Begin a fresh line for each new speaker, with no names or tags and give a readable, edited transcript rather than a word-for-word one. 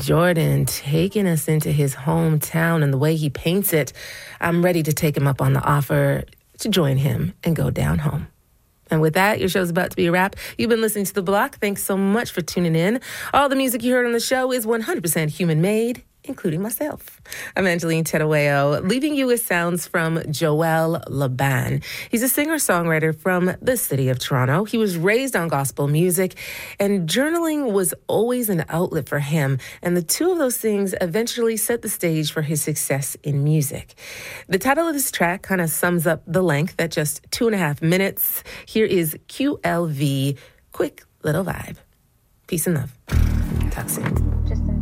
Jordan taking us into his hometown and the way he paints it. I'm ready to take him up on the offer to join him and go down home. And with that, your show's about to be a wrap. You've been listening to The Block. Thanks so much for tuning in. All the music you heard on the show is 100% human-made, including myself. I'm Angeline Terueo, leaving you with sounds from Joel Laban. He's a singer-songwriter from the city of Toronto. He was raised on gospel music, and journaling was always an outlet for him. And the two of those things eventually set the stage for his success in music. The title of this track kind of sums up the length at just 2.5 minutes. Here is QLV, Quick Little Vibe. Peace and love. Talk soon.